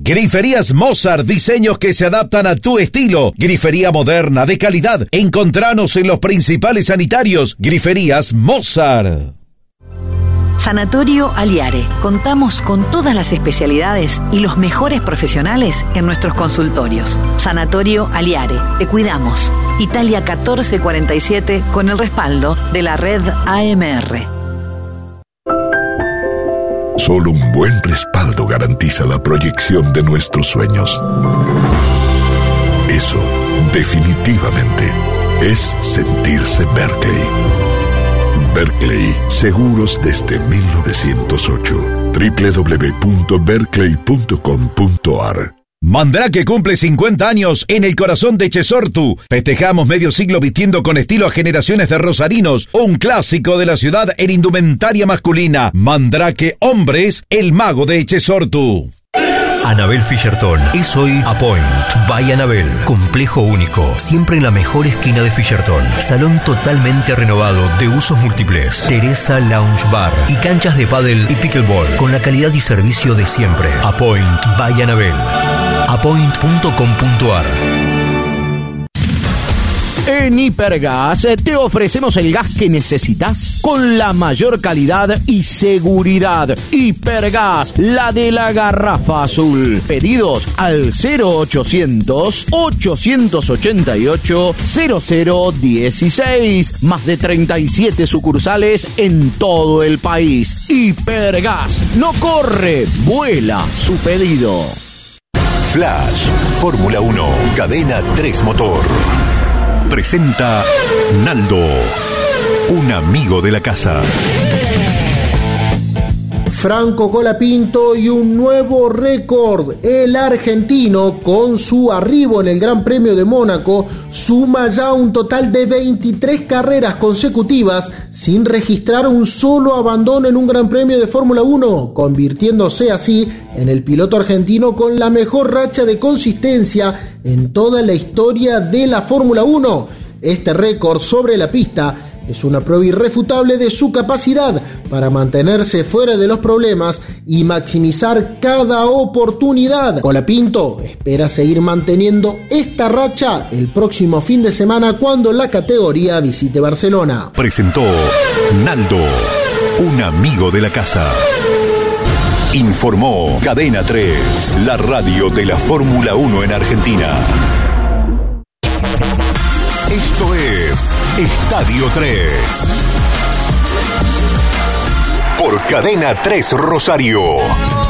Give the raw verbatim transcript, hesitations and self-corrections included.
Griferías Mozart, diseños que se adaptan a tu estilo. Grifería moderna, de calidad. Encontranos en los principales sanitarios. Griferías Mozart. Sanatorio Aliare. Contamos con todas las especialidades y los mejores profesionales en nuestros consultorios. Sanatorio Aliare. Te cuidamos. Italia catorce cuarenta y siete con el respaldo de la red A M R. Solo un buen respaldo garantiza la proyección de nuestros sueños. Eso, definitivamente, es sentirse Berkeley. Berkeley, seguros desde mil novecientos ocho. doble u doble u doble u punto berkeley punto com punto a r. Mandrake cumple cincuenta años en el corazón de Chesortu. Festejamos medio siglo vistiendo con estilo a generaciones de rosarinos. Un clásico de la ciudad en indumentaria masculina. Mandrake Hombres, el mago de Chesortu. Anabel Fisherton es hoy Apoint by Anabel. Complejo único, siempre en la mejor esquina de Fisherton. Salón totalmente renovado de usos múltiples. Teresa Lounge Bar y canchas de pádel y pickleball con la calidad y servicio de siempre. Apoint by Anabel. apoint punto com punto a r. En Hipergas te ofrecemos el gas que necesitas con la mayor calidad y seguridad. Hipergas, la de la garrafa azul. Pedidos al cero ochocientos, ochocientos ochenta y ocho, cero cero dieciséis. Más de treinta y siete sucursales en todo el país. Hipergas, no corre, vuela su pedido. Flash, Fórmula uno, Cadena tres Motor. Presenta Naldo, un amigo de la casa. Franco Colapinto y un nuevo récord. El argentino, con su arribo en el Gran Premio de Mónaco, suma ya un total de veintitrés carreras consecutivas sin registrar un solo abandono en un Gran Premio de Fórmula uno, convirtiéndose así en el piloto argentino con la mejor racha de consistencia en toda la historia de la Fórmula uno. Este récord sobre la pista es una prueba irrefutable de su capacidad para mantenerse fuera de los problemas y maximizar cada oportunidad. Colapinto espera seguir manteniendo esta racha el próximo fin de semana cuando la categoría visite Barcelona. Presentó Naldo, un amigo de la casa. Informó Cadena tres, la radio de la Fórmula uno en Argentina. Esto es Estadio tres. Por Cadena tres Rosario.